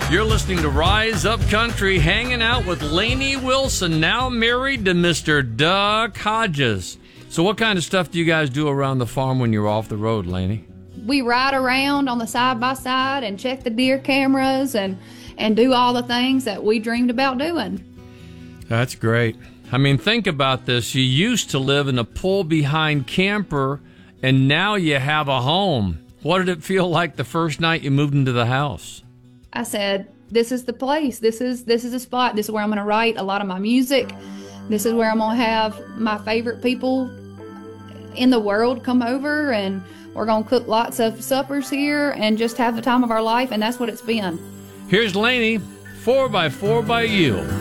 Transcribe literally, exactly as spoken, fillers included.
You're listening to Rise Up Country, hanging out with Lainey Wilson, now married to Mister Doug Hodges. So what kind of stuff do you guys do around the farm when you're off the road, Lainey? We ride around on the side-by-side and check the deer cameras and, and do all the things that we dreamed about doing. That's great. I mean, think about this. You used to live in a pull-behind camper, and now you have a home. What did it feel like the first night you moved into the house? I said, this is the place. This is this is the spot. This is where I'm going to write a lot of my music. This is where I'm going to have my favorite people in the world come over, and we're going to cook lots of suppers here and just have the time of our life, and that's what it's been. Here's Lainey, four by four by You.